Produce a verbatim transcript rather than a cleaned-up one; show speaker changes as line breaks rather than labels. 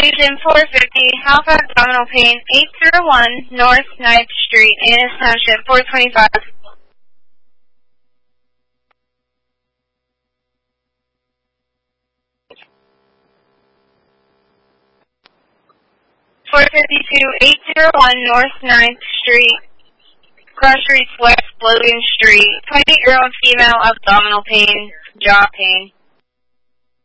Legion four fifty, Halifax abdominal pain, eight zero one North ninth Street, Annis Township, four twenty-five. four fifty-two, eight zero one North ninth Street, Cross Streets West, Logan Street, twenty-eight-year-old female, abdominal pain, jaw pain.